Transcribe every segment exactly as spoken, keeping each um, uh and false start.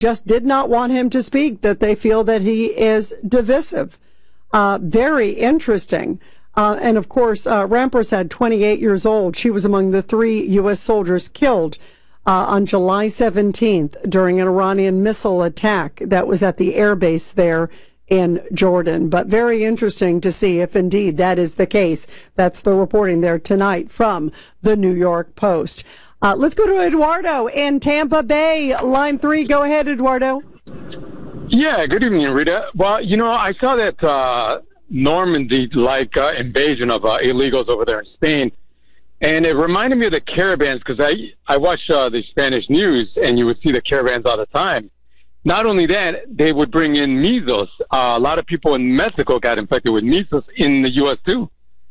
just did not want him to speak, that they feel that he is divisive. Uh, very interesting. Uh, and of course, uh, Rampersad, twenty-eight years old. She was among the three U S soldiers killed uh, on July seventeenth during an Iranian missile attack that was at the air base there in Jordan. But very interesting to see if indeed that is the case. That's the reporting there tonight from the New York Post. Uh, let's go to Eduardo in Tampa Bay. Line three. Go ahead, Eduardo. Yeah, good evening, Rita. Well, you know, I saw that uh, Normandy-like uh, invasion of uh, illegals over there in Spain, and it reminded me of the caravans because I, I watch uh, the Spanish news, and you would see the caravans all the time. Not only that, they would bring in measles. Uh, a lot of people in Mexico got infected with measles in the U S too.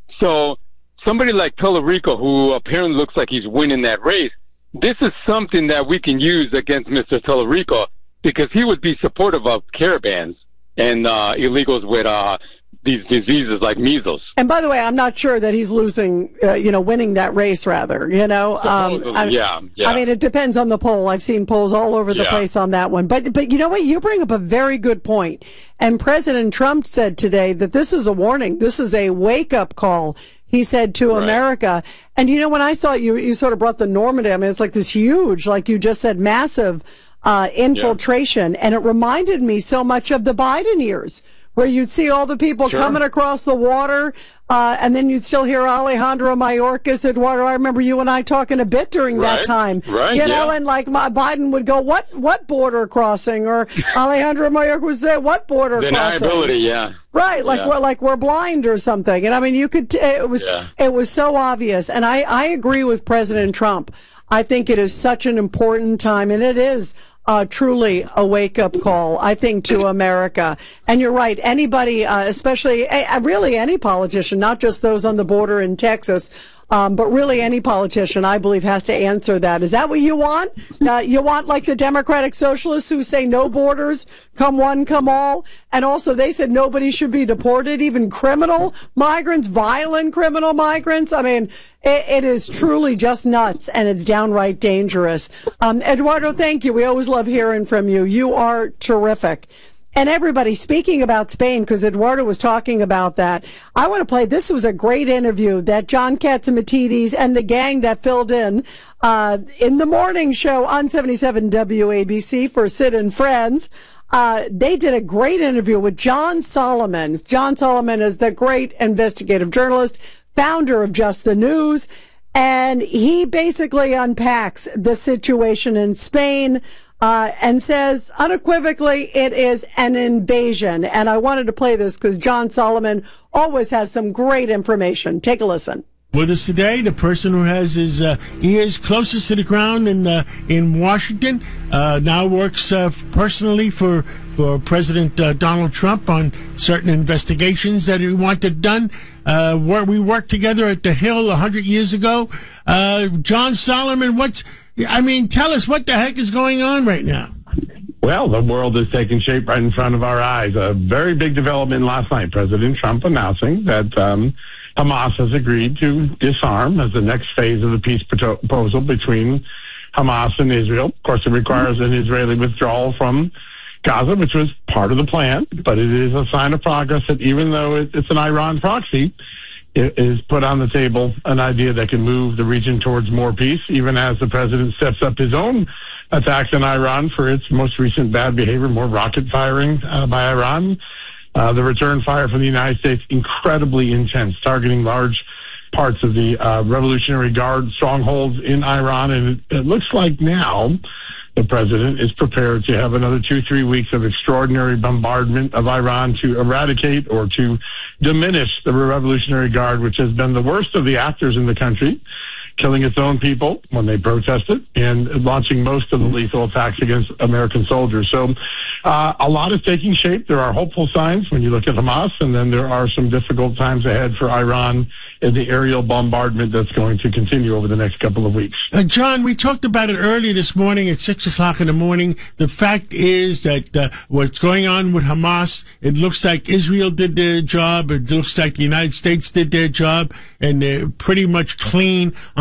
So somebody like Tallarico, who apparently looks like he's winning that race, this is something that we can use against Mister Tallarico because he would be supportive of caravans and uh, illegals with uh, these diseases like measles. And by the way, I'm not sure that he's losing, uh, you know, winning that race, rather, you know. Um, I, yeah, yeah. I mean, it depends on the poll. I've seen polls all over the yeah. place on that one. But, but you know what? You bring up a very good point. And President Trump said today that this is a warning. This is a wake-up call, he said, to right. America. And, you know, when I saw it, you, you sort of brought the Normandy. I mean, it's like this huge, like you just said, massive uh, infiltration. Yeah. And it reminded me so much of the Biden years, where you'd see all the people sure. coming across the water, uh, and then you'd still hear Alejandro Mayorkas, Eduardo. I remember you and I talking a bit during right. that time. Right, you know, yeah. and like my, Biden would go, what what border crossing? Or Alejandro Mayorkas would say, what border crossing? Deniability, yeah. Right, like yeah. we're like we're blind or something. And I mean, you could, t- it was yeah. it was so obvious. And I, I agree with President Trump. I think it is such an important time, and it is Uh, truly a wake-up call, I think, to America. And you're right. Anybody, uh, especially, uh, really any politician, not just those on the border in Texas, um, but really any politician, I believe, has to answer that. Is that what you want? Uh, you want, like, the Democratic Socialists who say no borders, come one, come all? And also they said nobody should be deported, even criminal migrants, violent criminal migrants. I mean, it, it is truly just nuts, and it's downright dangerous. Um, Eduardo, thank you. We always love hearing from you. You are terrific. And everybody, speaking about Spain, because Eduardo was talking about that, I want to play, this was a great interview that John Catsimatidis and the gang that filled in uh, in the morning show on seventy-seven W A B C for Sid and Friends. Uh, they did a great interview with John Solomon. John Solomon is the great investigative journalist, founder of Just the News, and he basically unpacks the situation in Spain, Uh, and says unequivocally it is an invasion. And I wanted to play this because John Solomon always has some great information. Take a listen. With us today, the person who has his uh, ears closest to the ground in uh, in Washington, uh, now works uh, personally for for President uh, Donald Trump on certain investigations that he wanted done. Uh, where we worked together at the Hill a hundred years ago. Uh, John Solomon, what's I mean, tell us what the heck is going on right now. Well, the world is taking shape right in front of our eyes. A very big development last night. President Trump announcing that um, Hamas has agreed to disarm as the next phase of the peace proposal between Hamas and Israel. Of course, it requires an Israeli withdrawal from Gaza, which was part of the plan, but it is a sign of progress that even though it's an Iran proxy, it is put on the table an idea that can move the region towards more peace, even as the president steps up his own attacks on Iran for its most recent bad behavior, more rocket firing uh, by Iran. Uh, the return fire from the United States, incredibly intense, targeting large parts of the uh, Revolutionary Guard strongholds in Iran. And it, it looks like now the president is prepared to have another two, three weeks of extraordinary bombardment of Iran to eradicate or to diminish the Revolutionary Guard, which has been the worst of the actors in the country, killing its own people when they protested and launching most of the lethal attacks against American soldiers. So uh, a lot is taking shape. There are hopeful signs when you look at Hamas, and then there are some difficult times ahead for Iran in the aerial bombardment that's going to continue over the next couple of weeks. Uh, John, we talked about it earlier this morning at six o'clock in the morning. The fact is that uh, what's going on with Hamas, it looks like Israel did their job. It looks like the United States did their job, and they're pretty much clean on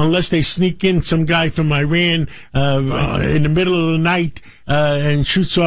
unless they sneak in some guy from Iran uh, uh, in the middle of the night uh, and shoots off